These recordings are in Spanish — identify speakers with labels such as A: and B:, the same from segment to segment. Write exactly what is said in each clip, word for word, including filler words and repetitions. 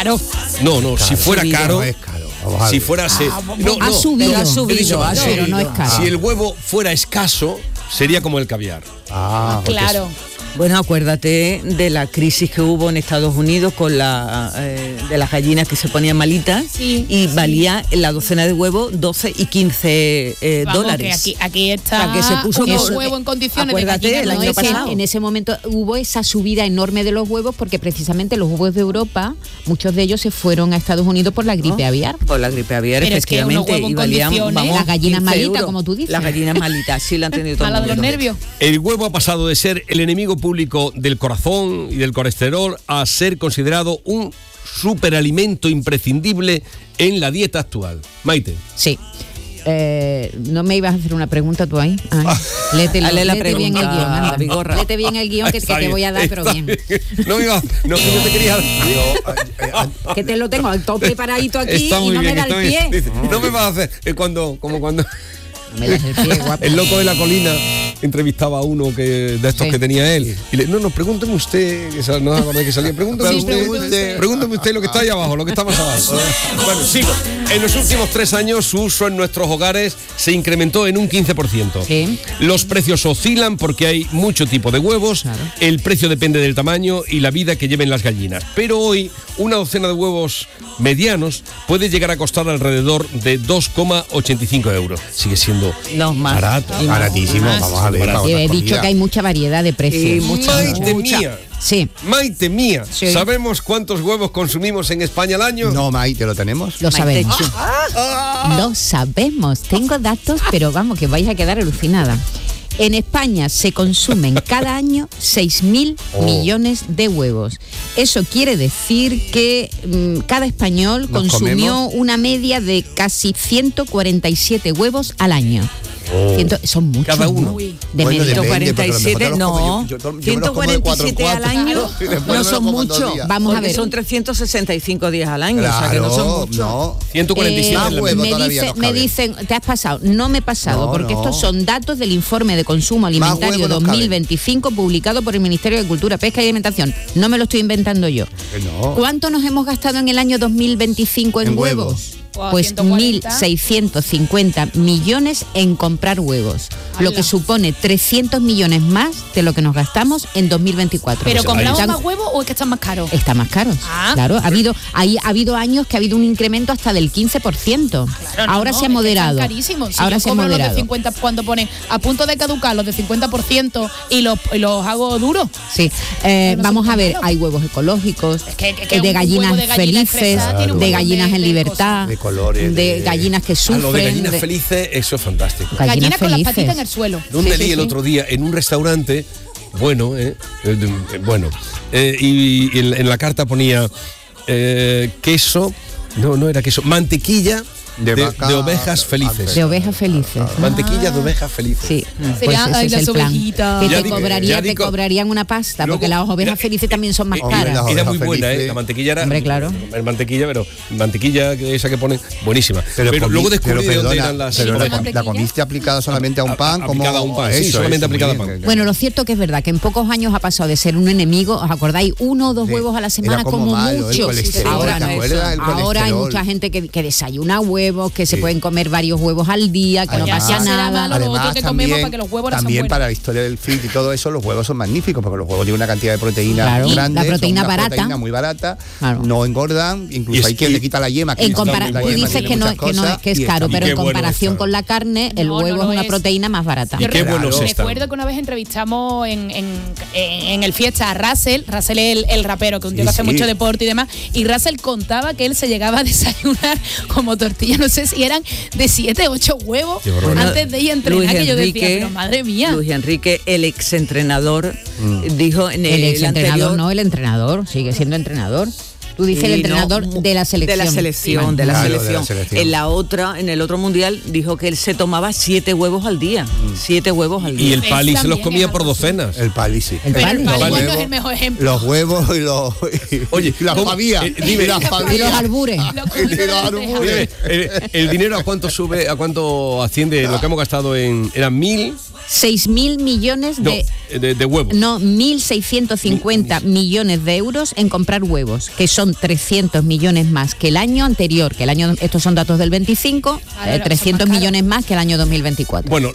A: caro.
B: No, no, si fuera
C: subido,
B: caro,
C: no es caro. Vamos a
B: si
C: ver.
B: fuera se,
A: Ah,
B: no,
A: ha
B: no,
A: subido,
B: no,
A: ha subido,
B: he dicho,
A: ha
B: sí,
A: subido, no es caro.
B: Si el huevo fuera escaso, sería como el caviar.
C: Ah, porque
A: Claro.
D: Bueno, acuérdate de la crisis que hubo en Estados Unidos con la eh, de las gallinas que se ponían malitas
A: Sí,
D: y
A: sí.
D: valía la docena de huevos doce y quince eh,
A: Vamos,
D: dólares.
A: que aquí, aquí está
D: O sea, que se puso
A: un
D: eso,
A: huevo en condiciones
D: acuérdate,
A: de gallina,
D: el
A: ¿no?
D: año
E: Es que
D: pasado.
E: en ese momento hubo esa subida enorme de los huevos porque precisamente los huevos de Europa, muchos de ellos se fueron a Estados Unidos por la gripe
D: ¿No?
E: aviar.
D: Por la gripe aviar,
A: Pero es que unos
D: efectivamente,
A: huevos en
D: y valían,
A: condiciones.
D: vamos,
E: Las gallinas
D: quince
E: malitas,
D: euros.
E: como tú dices.
D: Las gallinas malitas, sí la han tenido todo
A: A
D: el
A: la de los
D: mundo.
A: nervios.
B: El huevo ha pasado de ser el enemigo público del corazón y del colesterol a ser considerado un superalimento imprescindible en la dieta actual. Maite.
E: Sí. Eh, ¿No me ibas a hacer una pregunta tú ahí? Ay, léete,
D: Hazle la
E: léete bien el
D: pregunta,
E: guión, anda.
D: Vigorra.
E: Léete bien el guión que, que
B: Está
E: te
B: bien,
E: voy a dar, pero
B: está
E: bien.
B: No me iba, no, que yo te quería.
E: Que te lo tengo todo preparadito aquí
B: Está
E: y
B: muy
E: no
B: bien,
E: me da
B: está
E: el
B: bien.
E: pie.
B: Dice, no me vas a hacer. Es cuando, como cuando
E: No me das el pie, guapo.
B: el loco de la colina entrevistaba a uno que de estos
E: Sí.
B: que tenía él. Y le, no, no, pregúnteme usted, que sal- no me acordé que salía. Pregúnteme
E: Sí,
B: usted,
E: pregúnteme usted.
B: pregúnteme usted lo que está ahí abajo, lo que está más abajo. Bueno, sigo. En los últimos tres años su uso en nuestros hogares se incrementó en un quince por ciento.
E: Sí.
B: Los precios oscilan porque hay mucho tipo de huevos,
E: Claro.
B: el precio depende del tamaño y la vida que lleven las gallinas. Pero hoy una docena de huevos medianos puede llegar a costar alrededor de dos coma ochenta y cinco euros. Sigue siendo
D: No, más.
B: barato.
D: Y más.
C: baratísimo,
D: Más.
C: vamos a ver.
B: Barato.
C: para
E: He
C: otras
E: dicho
C: comidas.
E: que hay mucha variedad de precios.
D: Y mucha,
B: Maite
D: mucha.
B: mía,
E: Sí,
B: Maite mía,
E: Sí.
B: ¿sabemos cuántos huevos consumimos en España al año?
C: No, Maite, ¿lo tenemos?
E: lo
D: Maite,
E: sabemos.
D: chu-
E: Lo sabemos. Tengo datos, pero vamos, que vais a quedar alucinada. En España se consumen cada año seis mil
C: Oh.
E: millones de huevos. Eso quiere decir que mm, cada español
C: ¿Nos
E: consumió
C: comemos?
E: una media de casi ciento cuarenta y siete huevos al año. Ciento- son muchos.
B: Cada
E: ¿no?
B: uno.
E: De
C: Bueno,
E: media.
C: depende, porque a lo mejor
D: ciento cuarenta y siete,
C: te los
D: no,
C: como yo- yo- yo me los
D: ciento
C: como de
D: cuarenta y siete
C: cuatro en
D: al
C: cuatro.
D: año
C: Y después
D: no
C: me lo
D: son
C: como en dos
D: mucho,
C: días.
E: Vamos a
D: porque
E: ver.
D: son trescientos sesenta y cinco días al año, o sea que no son
C: Claro,
D: muchos.
C: no.
B: ciento cuarenta y siete
E: Eh,
B: en la
C: huevo
E: me,
C: todavía
E: dice-
C: nos
E: me
C: cabe.
E: dicen, te has pasado, no me he pasado,
C: No,
E: porque
C: no.
E: estos son datos del informe de consumo alimentario
C: huevos nos
E: dos mil veinticinco publicado por el Ministerio de Cultura, Pesca y Alimentación. No me lo estoy inventando yo.
C: Que no.
E: ¿Cuánto nos hemos gastado en el año dos mil veinticinco en,
C: En
E: huevos?
C: huevos.
A: Wow,
E: Pues
A: ciento
E: mil
A: cuarenta.
E: seiscientos cincuenta millones en comprar huevos, lo
A: ¡Hala!
E: que supone trescientos millones más de lo que nos gastamos en dos mil veinticuatro.
A: ¿Pero compramos
E: Están-
A: más huevos o es que están más caros?
E: Está más caros.
A: Ah.
E: Claro, ha habido, ahí, ha habido años que ha habido un incremento hasta del quince por ciento.
A: Claro, no,
E: Ahora
A: no,
E: se ha
A: es que
E: moderado.
A: están carísimos. Si
E: Ahora
A: yo
E: se ha
A: compro los de
E: moderado.
A: cincuenta, cuando ponen a punto de caducar los de cincuenta por ciento y los, y los hago duros.
E: Sí, eh,
A: no
E: vamos
A: son
E: a ver,
A: caros.
E: hay huevos ecológicos,
A: Es que- que- que
E: eh,
A: un
E: de
A: huevo
E: gallinas
A: de gallina
E: felices,
A: expresada
C: tiene un
E: de
A: montón
E: gallinas
A: de-
E: en
A: de
E: libertad,
C: cosas. De colores,
E: de
C: de-
E: gallinas que
B: Ah,
E: sufren.
B: lo de gallinas
E: de-
B: felices, eso es fantástico.
E: Gallinas
A: Gallinas con las
E: felices.
A: patitas en el suelo.
B: ¿Dónde
E: Sí,
B: leí
E: sí,
B: el
E: sí.
B: otro día? En un restaurante, bueno, eh, eh, de- eh, bueno, eh, y, y en, en la carta ponía eh, queso, no, no era queso, mantequilla
C: De
B: de,
C: vaca-
B: de ovejas felices.
E: de ovejas felices.
B: Mantequilla de ovejas felices.
E: Sí, pues
A: Sería,
E: ese
A: ay,
E: es
A: las
E: el plan.
A: ovejitas.
E: Que
B: Ya
E: te,
B: digo,
E: cobraría,
B: ya
E: te
B: digo-
E: cobrarían una pasta,
B: Luego-
E: porque las ovejas
B: ya-
E: felices también son más
B: Eh,
C: Hombre,
E: caras.
C: las
B: Era
C: ovejas
B: muy buena,
C: felices.
B: ¿eh? La mantequilla era.
E: Hombre, claro.
B: El mantequilla, pero mantequilla que- esa que ponen, buenísima. Pero,
C: comi-
B: luego descubrí
C: pero
B: de dónde
C: perdona,
B: eran las.
C: pero
A: ¿Sí,
C: la,
A: de mantequilla?
C: la comiste aplicada solamente a un
B: A-
C: pan,
B: a-
C: como
B: aplicada a un pan, sí,
C: eso,
B: solamente
C: eso,
B: aplicada
C: muy
B: a
C: bien,
B: pan.
C: que-
E: Bueno, lo cierto que es verdad que en pocos años ha pasado de ser un enemigo, ¿os acordáis? Uno o dos
C: Sí.
E: huevos a la
C: Era
E: semana
C: como
E: como,
C: malo, el
E: mucho.
C: colesterol,
E: ahora
D: ¿te
E: no es
D: acuerdas?
E: eso.
C: El
E: Ahora hay
C: colesterol.
E: mucha gente que, que desayuna huevos, que se
C: Sí.
E: pueden comer varios huevos al día, que
C: Además-
E: no pasa
A: Ya será
E: nada.
A: malo. Lo otro que comemos para que los huevos ahora sean
C: también
A: buenos.
C: para la historia del fit y todo eso, los huevos son magníficos porque los huevos tienen una cantidad de proteína
E: Claro,
C: grande,
E: la proteína
C: son una
E: barata.
C: proteína muy barata,
E: Claro.
C: no engordan, incluso
B: Y es-
C: hay quien
B: y-
C: le quita la yema. que
E: En
C: está
E: compara-
C: muy la
E: tú
C: yema,
E: dices
C: tiene
E: que no,
C: muchas
E: que, no,
C: cosas,
E: que es
C: y
E: caro,
C: está
E: pero
B: qué
E: en
B: bueno
E: comparación
B: está.
E: con la carne, el
A: No,
E: huevo
A: no
E: es
A: lo
E: una
A: es.
E: proteína más barata.
B: Y qué
C: Claro.
B: buenos están.
A: Recuerdo que una vez entrevistamos en, en, en el fiesta a Russell, Russell es el, el rapero, que un tío
C: Sí,
A: que hace
C: sí.
A: mucho deporte y demás, y Russell contaba que él se llegaba a desayunar como tortilla, no sé si eran de siete, ocho huevos
B: Qué barbaridad.
A: antes de ir a entrenar,
D: Luis
A: que yo decía,
D: Enrique,
A: pero madre mía.
D: Luis Enrique, el exentrenador, dijo en el,
E: El exentrenador
D: anterior.
E: no, el entrenador, sigue siendo entrenador. Tú dices el
D: Y
E: entrenador
D: no,
E: de la selección.
D: De la selección, de la,
C: Claro, de la
D: selección.
C: selección.
D: En la otra, en el otro mundial, dijo que él se tomaba siete huevos al día. Siete huevos al
B: Y
D: día.
B: el pali se los
A: También
B: comía
A: es
B: por
A: algo así.
B: docenas.
C: El pali, sí.
E: El
A: Pero
E: pali.
A: el pali
C: Los
A: no es
C: huevos-
A: el mejor ejemplo.
C: Los huevos y los.
B: Oye,
C: y las
B: ¿cómo?
C: pavías.
B: Eh, dime.
C: y las
E: Y los
C: pavías.
E: albures.
C: Y los albures.
B: Dime, el, el dinero a cuánto sube, a cuánto asciende lo que hemos gastado en. Eran mil.
E: seis mil millones de...
B: No, de, de huevos.
E: No, mil seiscientos cincuenta millones de euros en comprar huevos, que son trescientos millones más que el año anterior, que el año, estos son datos del veinticinco,
A: Claro,
E: eh, trescientos millones más que el año dos mil veinticuatro.
B: Bueno,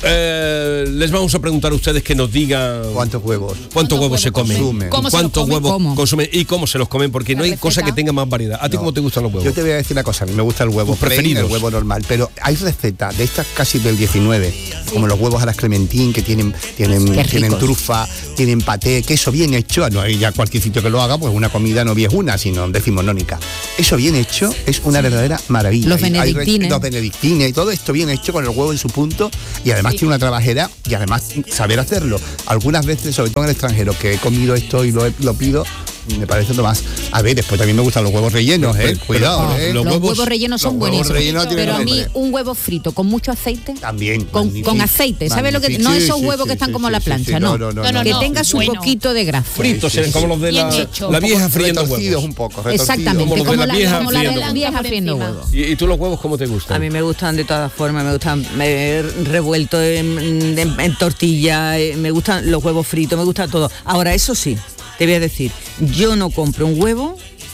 B: eh, les vamos a preguntar a ustedes que nos digan
C: ¿Cuántos huevos?
B: cuántos huevos se comen,
C: consumen?
A: ¿Cómo se los
B: cuántos
A: comen?
B: huevos
E: ¿Cómo?
B: consumen y cómo se los comen, porque no hay
A: receta.
B: cosa que tenga más variedad. ¿A ti
C: No.
B: cómo te gustan los huevos?
C: Yo te voy a decir una cosa, a mí me gusta el huevo
B: Tus
C: plain,
B: preferidos.
C: el huevo normal, pero hay recetas de estas casi del diecinueve, como los huevos a las Clementín, que tienen tienen,
E: Qué
C: tienen
E: ricos.
C: trufa, tienen paté, queso bien hecho, no hay ya cualquier sitio que lo haga, pues una comida no es una, sino decimonónica. Eso bien hecho es una verdadera maravilla.
E: Los
C: Y hay re-
E: benedictines.
C: Los benedictines y todo esto bien hecho con el huevo en su punto, y además tiene una trabajera y además saber hacerlo. Algunas veces, sobre todo en el extranjero, que he comido esto y lo, he- lo pido, me parece lo más. A ver, después también me gustan los huevos rellenos, ¿eh?
B: Pero-
C: Cuidado,
B: pero-
C: ¿eh?
B: los
E: Los
B: huevos-
E: huevos, rellenos son
C: los huevos
E: buenísimos.
C: rellenos tienen
E: Pero a mí
C: nombre.
E: un huevo frito con mucho aceite.
C: También.
E: Con,
C: magnífico.
E: con aceite, ¿sabes lo que?
C: Magnífico.
E: No
C: Sí,
E: esos
C: sí,
E: huevos
C: sí,
E: que están
C: sí,
E: como
C: sí,
E: la
C: sí,
E: plancha,
C: sí,
E: no.
A: No, no,
E: que
A: no,
E: tengas un
A: bueno.
E: poquito de grasa.
B: Fritos,
C: Sí, sí,
B: como
C: sí.
B: los de
A: Bien
B: la,
A: hecho.
B: la vieja friendo
C: Retorcidos
B: huevos.
C: un poco, retorcidos.
E: Exactamente,
B: Como los de
E: como
B: la
E: la,
B: vieja
E: como la de
B: friendo
E: la
B: huevos.
E: vieja
A: Por
E: friendo
A: encima.
E: huevos.
B: ¿Y, y tú los huevos cómo te gustan?
D: A mí me gustan de todas formas, me gustan eh, revueltos en, en- en tortilla, eh, me gustan los huevos fritos, me gusta todo. Ahora, eso sí, te voy a decir, yo no compro un huevo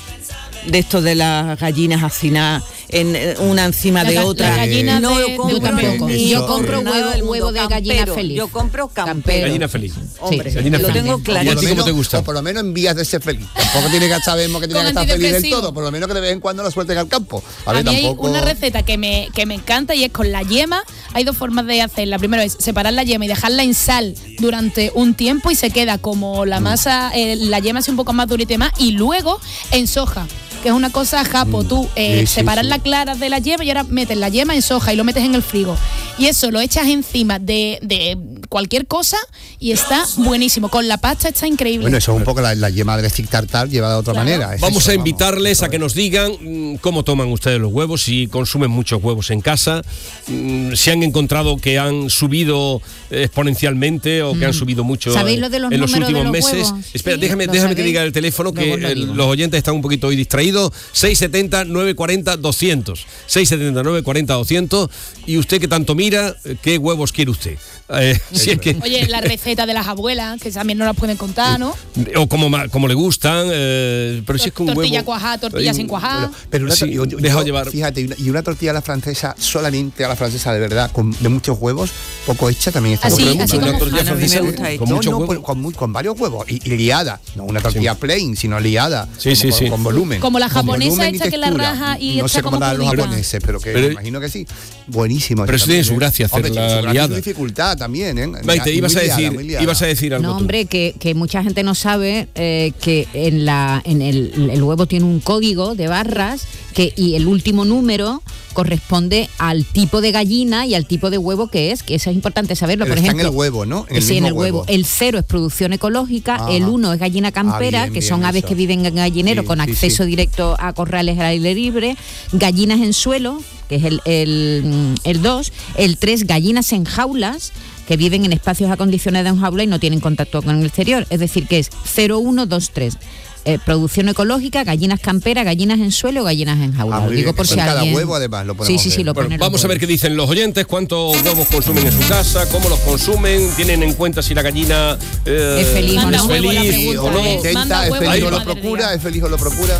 D: de estos de las gallinas hacinadas en eh, una encima
A: La
D: de
A: ga-
D: otra.
A: la gallina
D: no
A: de-
D: lo
A: de-
D: compro
A: yo tampoco.
D: ni
E: Yo compro
D: nada
E: huevo-
D: del mundo.
E: huevo de gallina
D: Campero.
E: feliz.
D: Yo compro campero.
E: Campero.
B: Gallina feliz.
D: Hombre,
E: Sí,
B: gallina
D: lo
B: feliz.
D: tengo
B: ¿Y a
D: clarísimo.
B: ti cómo te gusta?
C: O por lo menos en vías de ser feliz. Tampoco tiene que sabemos que tiene
A: Con
C: que estar feliz del
A: antidepresivo.
C: todo. Por lo menos que de vez en cuando la suelten al campo. A
A: A,
C: ver,
A: mí
C: tampoco.
A: hay una receta que me, que me encanta y es con la yema. Hay dos formas de hacerla. Primero es separar la yema y dejarla en sal durante un tiempo y se queda como la masa, eh, la yema es un poco más durita y más. Y luego en soja, que es una cosa japo. Tú eh,
C: Sí, sí,
A: separas
C: sí.
A: la clara de la yema y ahora metes la yema en soja y lo metes en el frigo. Y eso lo echas encima de, de cualquier cosa y está buenísimo. Con la pasta está increíble.
C: Bueno, eso es un poco la, la yema del stick tartar llevada de otra
A: Claro.
C: manera. Es
B: Vamos
C: eso,
B: a invitarles a que nos digan mm, cómo toman ustedes los huevos, si consumen muchos huevos en casa, mm, si han encontrado que han subido eh, exponencialmente o que han subido mucho
E: ¿Sabéis
B: eh,
E: lo de los
B: en los
E: números de
B: últimos
E: los
B: meses.
E: huevos?
B: Espera,
E: Sí,
B: déjame,
E: ¿lo
B: déjame que
E: sabéis?
B: diga el teléfono, que
E: Luego lo
B: eh,
E: digo.
B: los oyentes están un poquito hoy distraídos. seis setenta, nueve cuarenta, doscientos. seis setenta, nueve cuarenta, doscientos. Y usted que tanto mira, eh, ¿qué huevos quiere usted? Eh, si es que,
A: Oye, la receta de las abuelas, que también no las pueden contar, ¿no?
B: o como, ma- como le gustan, eh, pero si es que un
A: Tortilla
B: huevo...
A: cuajada, tortilla
B: Hay
A: sin
B: un-
A: cuajar.
C: Bueno, pero una,
B: Sí,
C: yo- yo-
B: dejado
C: yo-
B: llevar.
C: Fíjate, y una, y una tortilla a la francesa, solamente a la francesa de verdad, con, de muchos huevos, poco hecha, también está
A: Así,
C: buena.
A: así
B: una
A: como-
B: tortilla
D: a mí me
B: francesa
D: gusta esto.
B: con
C: No,
B: muchos
C: no,
B: huevos.
C: con, con mu- con varios huevos y, y liada, no una tortilla plain, sino liada,
B: Sí,
C: como-
B: sí,
C: con,
B: sí.
C: con volumen.
A: Como la
C: Con
A: japonesa
C: volumen y
A: esta que la
C: textura.
A: raja y
C: no
A: está
C: sé cómo
A: como
C: la de los
A: crudita.
C: japoneses, pero que
B: Pero-
C: me imagino que sí. Buenísimo.
B: Pero eso
C: también,
B: tiene su
C: ¿eh?
B: gracia,
C: Hombre,
B: hacer
C: tiene
B: la
C: su gracia y
B: liada.
C: su dificultad también, ¿eh?
B: Maite,
C: Muy
B: ibas a
C: liada,
B: decir,
C: muy liada.
B: ibas a decir algo
E: No,
B: tú.
E: hombre, que, que mucha gente no sabe eh, que en la en el, el huevo tiene un código de barras que y el último número corresponde al tipo de gallina y al tipo de huevo que es, que eso es importante saberlo.
C: Pero
E: Por
C: está
E: ejemplo,
C: en el huevo, ¿no? En el
E: sí, en
C: mismo
E: el huevo.
C: huevo.
E: El cero es producción ecológica,
C: Ajá.
E: el uno es gallina campera,
C: Ah, bien,
E: que
C: bien,
E: son aves
C: eso.
E: que viven en gallinero
C: Sí,
E: con
C: sí,
E: acceso
C: sí.
E: directo a corrales al aire libre, gallinas en suelo, que es el el, el dos, el tres, gallinas en jaulas, que viven en espacios acondicionados en jaula y no tienen contacto con el exterior. Es decir, que es cero, uno, dos, tres. Eh, producción ecológica, gallinas camperas, gallinas en suelo, gallinas en jaula.
C: Ah,
E: Lo
C: muy
E: digo
C: bien.
E: por
C: Eso
E: si
C: en cada
E: alguien...
C: huevo, además, lo
E: Sí,
C: podemos
E: sí, sí,
C: ver.
E: lo
B: Bueno,
E: ponen
B: vamos
E: los
B: a ver qué
E: huevos.
B: dicen los oyentes, cuántos huevos consumen en su casa, cómo los consumen, tienen en cuenta si la gallina eh,
E: Es feliz o
A: Manda
E: no.
A: huevo la
B: feliz
A: pregunta,
B: o no.
A: ¿eh?
C: Intenta,
A: Manda
C: es
A: huevo
C: feliz
A: al
C: o lo
A: padre
C: procura,
A: día.
C: es feliz o lo procura.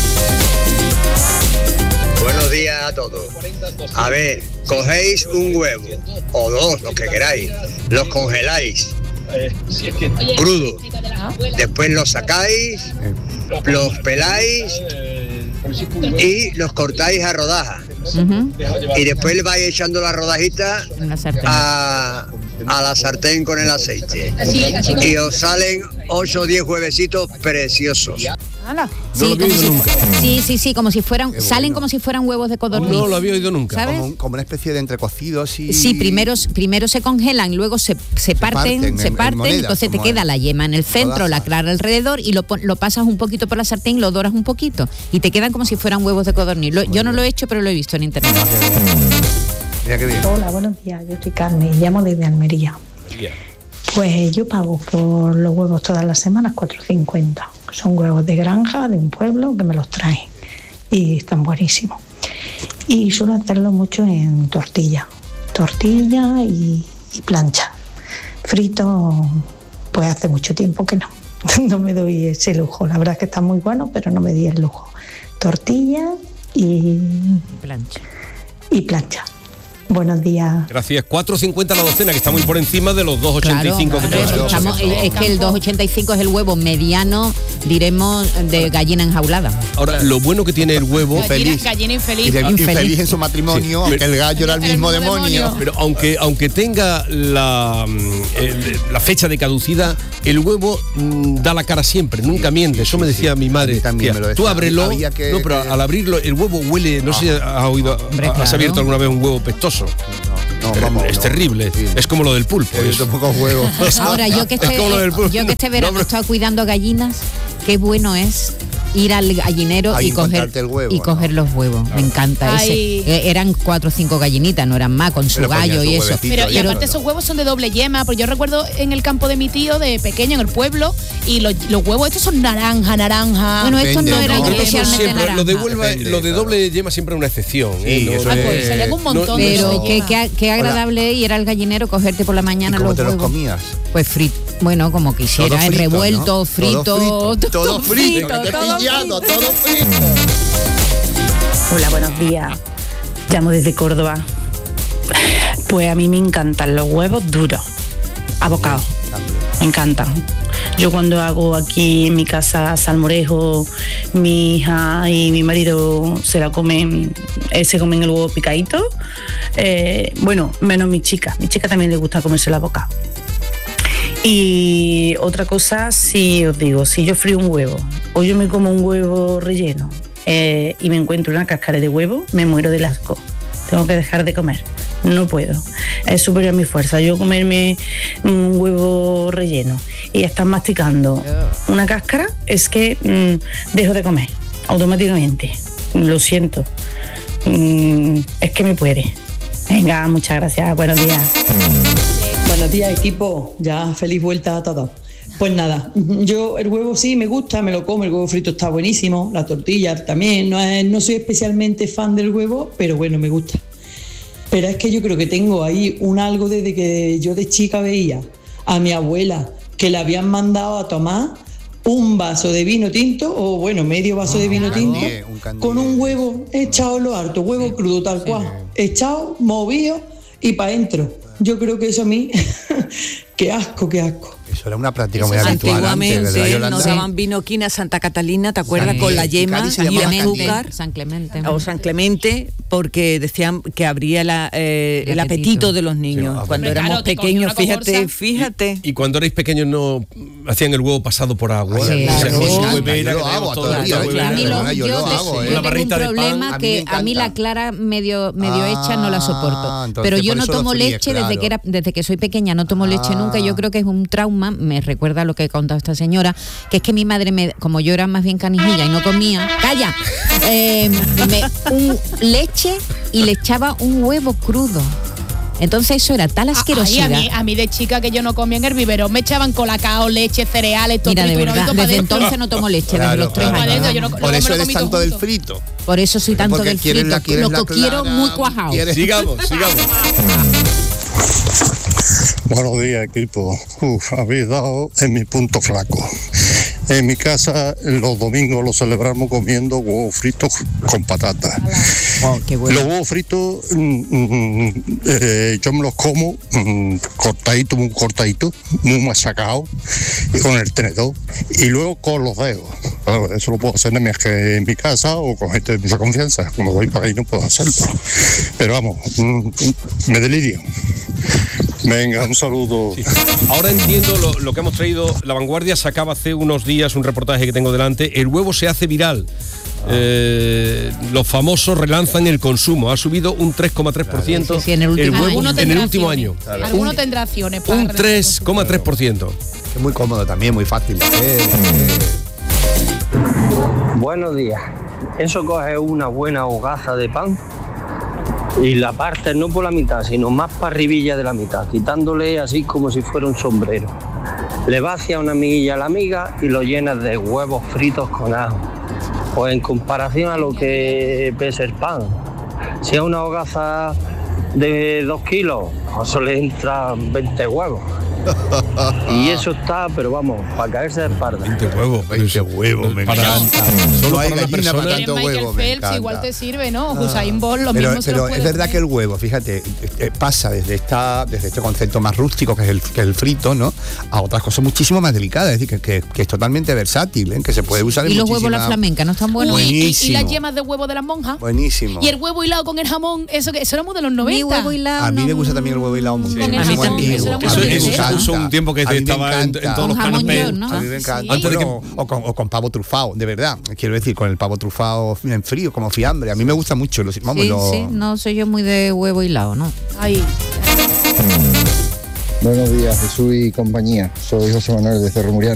F: Buenos días a todos. A ver, cogéis un huevo o dos, lo que queráis, los congeláis crudo, después los sacáis, los peláis y los cortáis a rodajas
E: Ujú,
F: y después le vais echando las rodajitas
E: en la sartén.
F: a, a la sartén con el aceite y os salen ocho o diez huevecitos preciosos.
A: Ala.
B: No lo había
E: como
B: oído
E: si-
B: nunca.
E: sí, sí, sí, como si fueran,
C: Qué
E: salen
C: bueno.
E: como si fueran huevos de codorniz.
B: No lo había oído nunca.
E: ¿Sabes?
C: Como, un- como una especie de entrecocidos y...
E: Sí, primero, primero se congelan, luego se, se parten,
C: parten
E: se
C: en- en
E: parten,
C: monedas,
E: entonces te
C: como
E: queda
C: en
E: la yema en el centro, la
C: rodajas.
E: clara alrededor y lo, pon- lo pasas un poquito por la sartén, lo doras un poquito y te quedan como si fueran huevos de codorniz. Lo- yo no lo he hecho, pero lo he visto en internet.
C: Mira qué bien.
G: Hola, buenos días. Yo soy Carmen, llamo desde Almería. Pues yo pago por los huevos todas las semanas cuatro cincuenta. Son huevos de granja, de un pueblo, que me los traen. Y están buenísimos. Y suelo hacerlo mucho en tortilla. Tortilla y, y plancha. frito, pues hace mucho tiempo que no. No me doy ese lujo. La verdad es que está muy bueno, pero no me di el lujo. Tortilla y
E: plancha.
G: Y plancha. Buenos días.
B: Gracias. cuatro cincuenta la docena, que está muy por encima de los dos ochenta y cinco
E: claro,
B: que
E: claro,
B: tenemos.
E: estamos, es que el dos ochenta y cinco es el huevo mediano, diremos, de gallina enjaulada.
B: Ahora, lo bueno que tiene el huevo...
A: Gallina,
C: Feliz.
A: gallina infeliz.
C: Y de-
E: Infeliz.
C: infeliz en su matrimonio,
B: Sí.
C: aunque el gallo era el
A: Era el
C: mismo
A: mismo
C: demonio.
A: demonio.
B: Pero aunque, aunque tenga la, mm, el- la fecha de caducidad, el huevo mm, da la cara siempre, nunca miente. Eso me decía mi madre.
C: A mí también
B: Tía,
C: me lo decía.
B: tú ábrelo.
C: Había que-
B: no, pero
C: que-
B: al abrirlo, el huevo huele. No sé si has oído.
E: Hombre,
B: ¿Has
E: claro.
B: abierto alguna vez un huevo pestoso?
C: No,
B: Eh,
C: vamos,
B: es
C: no.
B: terrible.
C: Sí.
B: Es como lo del pulpo.
C: Yo
B: es-
C: tampoco juego.
E: Ahora, yo que
B: Es
E: este,
B: como lo del pulpo.
E: yo que este verano
B: No,
E: he
B: pero-
E: estado cuidando gallinas, qué bueno es ir al gallinero
C: Ahí
E: y coger
C: encontrarte el huevo,
E: y
C: ¿no?
E: coger los huevos. Me encanta ese.
A: Ay.
E: Eh, eran cuatro o cinco gallinitas, no eran más, con su
C: Pero ponía
E: gallo
C: su
E: y eso.
C: huevecito.
A: Pero, y
C: Pero-
A: aparte esos huevos son de doble yema, porque yo recuerdo en el campo de mi tío de pequeño, en el pueblo, y los, los huevos estos son naranja, naranja.
E: Bueno, estos no
C: Depende,
E: eran
C: ¿no?
B: Pero eso
E: especialmente
B: siempre,
E: naranjas.
B: lo de, Huelva-
C: Depende,
B: lo de
C: claro.
B: doble yema siempre es una excepción. ¿eh?
C: Sí,
B: No
C: eso
A: Ah,
B: es-
A: pues sería un montón
B: no-
A: de
E: Pero
A: doble
E: qué,
A: yema.
E: qué, qué agradable ir al gallinero, cogerte por la
C: ¿Y
E: mañana
C: cómo
E: los
C: te los
E: huevos.
C: comías?
E: Pues frito, bueno, como quisiera,
C: Todo
E: en
C: frito,
E: revuelto,
C: ¿no?
E: frito,
C: Todo frito, todo frito,
E: todo
C: que te he pillado,
E: frito.
C: todo frito.
H: Hola, buenos días. Llamo desde Córdoba. Pues a mí me encantan los huevos duros, abocados. Me encantan. Yo cuando hago aquí en mi casa salmorejo, mi hija y mi marido se la comen, eh, se comen el huevo picadito. Eh, bueno, menos mi chica. Mi chica también le gusta comerse el abocado. Y otra cosa, si os digo, si yo frío un huevo o yo me como un huevo relleno eh, y me encuentro una cáscara de huevo, me muero del asco. Tengo que dejar de comer. No puedo. Es superior a mi fuerza. Yo comerme un huevo relleno y estar masticando una cáscara, es que mm, dejo de comer automáticamente. Lo siento. Mm, es que me puede. Venga, muchas gracias. Buenos días.
I: Buenos días, equipo. Ya feliz vuelta a todos. Pues nada, yo el huevo sí me gusta, me lo como, el huevo frito está buenísimo, la tortilla también, no, es- no soy especialmente fan del huevo, pero bueno, me gusta. Pero es que yo creo que tengo ahí un algo desde que yo de chica veía a mi abuela que le habían mandado a tomar un vaso de vino tinto, o bueno, medio vaso de vino tinto,
C: candie, un candie.
I: con un huevo echado en lo alto, huevo crudo tal cual, echado, movido y para adentro. Yo creo que eso a mí, qué asco, qué asco.
C: Eso era una práctica
D: Eso
C: muy
D: es
C: habitual antes, ¿verdad,
D: antiguamente
C: Yolanda?
D: nos daban vino quina Santa Catalina, ¿te acuerdas?
C: Sí.
D: Con la
C: Y
D: yema
C: Cádiz se
D: y
C: llamaba
D: azúcar.
E: San Clemente.
D: O San Clemente, porque decían que abría la, eh,
E: El
D: el apetito
E: apetito
D: de los niños.
C: Sí,
D: Cuando
A: hombre,
D: éramos
A: claro, te cogía
D: pequeños,
A: una
D: fíjate,
A: comorza.
D: fíjate.
B: Y cuando erais pequeños no hacían el huevo pasado por agua.
E: Sí,
B: O sea,
E: claro.
B: con su
E: Yo
B: huevera,
C: lo
B: que
C: hago
B: tenemos todos
C: todavía,
B: la
C: oye,
B: huevera.
E: A mí lo-
C: Perdona, yo
E: yo,
C: lo
E: de-
C: hago, ¿eh?
E: yo
B: Una
E: tengo un
B: barrita de pan,
E: problema
C: a mí me
E: que a mí
C: encanta.
E: la clara medio, medio
C: Ah,
E: hecha no la soporto.
C: entonces
E: Pero yo
C: por
E: no
C: eso lo
E: tomo
C: fríes,
E: leche desde
C: claro.
E: que era, desde que soy pequeña, no tomo leche
C: Ah.
E: nunca. Yo creo que es un trauma, me recuerda a lo que ha contado esta señora, que es que mi madre, me, como yo era más bien canijilla y no comía, ¡calla! Eh, me- un leche y le echaba un huevo crudo. Entonces eso era tal
A: Ay,
E: asquerosidad.
A: a, mí, a mí de chica que yo no comía en el vivero, me echaban colacao, leche, cereales, todo
E: Mira, de
A: triturado y
E: verdad,
A: todo pa'
E: desde
A: dentro.
E: entonces no tomo leche, desde
C: Claro,
E: los tres
C: claro.
A: Pa' dentro,
E: años.
A: yo no-
C: Por
A: luego
C: eso
A: me lo
C: eres
A: comí todo
C: tanto del
A: junto.
C: frito.
E: Por eso soy tanto
C: Porque
E: del
C: quieres
E: frito,
C: la- quieres
E: lo
C: la
E: que quiero
C: clara,
E: muy cuajado.
C: quieres-
B: Sigamos, sigamos.
J: Buenos días, equipo. Uf, habéis dado en mi punto flaco. En mi casa los domingos los celebramos comiendo huevos fritos con patatas.
E: Oh, qué bueno.
J: Los huevos fritos mm, mm, eh, yo me los como mm, cortadito, muy cortadito, muy machacado, y con el tenedor, y luego con los dedos. Claro, eso lo puedo hacer en mi, en mi casa o con gente de mucha confianza. Como voy para ahí no puedo hacerlo. Pero vamos, mm, me delirio. Venga, un saludo.
B: Sí. Ahora entiendo lo, lo que hemos traído. La Vanguardia sacaba hace unos días un reportaje que tengo delante. El huevo se hace viral. Eh, los famosos relanzan el consumo. Ha subido un tres coma tres por ciento
E: Sí, sí, en el último
B: huevo
E: año.
A: Alguno
B: en
A: tendrá
B: el último año.
A: acciones. Alguno tendrá acciones para
B: Un tres coma tres por ciento.
C: Es muy cómodo también, muy fácil. de hacer, eh.
K: Buenos días. Eso coge una buena hogaza de pan y la partes no por la mitad, sino más para arribilla de la mitad, quitándole así como si fuera un sombrero. Le vacías una miguilla a la miga y lo llenas de huevos fritos con ajo. Pues en comparación a lo que pesa el pan, si a una hogaza de dos kilos, a eso le entran veinte huevos. Y eso está, pero vamos, para caerse de espalda.
B: veinte huevos,
C: veinte huevos, me
B: para,
C: encanta.
B: Solo
C: No hay
B: para una
C: gallina
B: persona.
C: para tanto
A: Michael
C: huevo, me
A: Phelps
C: encanta.
A: igual te sirve, ¿no? Usain Bolt, lo
C: Pero,
A: mismo se
C: pero
A: lo
C: es
A: puede
C: verdad
A: comer.
C: que el huevo, fíjate, eh, pasa desde esta desde este concepto más rústico que es el, que es el frito, ¿no? A otras cosas muchísimo más delicadas, es decir, que, que- que es totalmente versátil, ¿eh? Que se puede usar en
E: Y los huevos
C: muchísimas-
E: la flamenca, ¿no están buenos?
A: Uy, y, y
C: buenísimo.
A: las yemas de huevo de las monjas.
C: Buenísimo.
A: Y el huevo hilado con el jamón, eso que eso era muy de los noventa.
E: Mi huevo hilado.
C: A mí
E: no-
C: me gusta también el huevo hilado mucho.
A: Con el
E: A mí
A: jamón,
E: también.
A: eso era muy
B: Eso,
A: de
B: eso
A: los
B: se
A: noventa.
B: puso un tiempo que
C: A mí me
B: estaba en, en
C: encanta.
B: todos los
E: Con jamón
B: canapés.
E: york, ¿no?
C: A mí me encanta.
A: Sí.
B: Antes de
C: Bueno, o, con, o con pavo trufado, de verdad. Quiero decir, con el pavo trufado en frío, como fiambre. A mí me gusta mucho. Los, vamos,
E: Sí,
C: los-
E: sí, no soy yo muy de huevo hilado, ¿no?
A: Ay.
L: Buenos días, Jesús y compañía. Soy José Manuel de Cerro Muriano.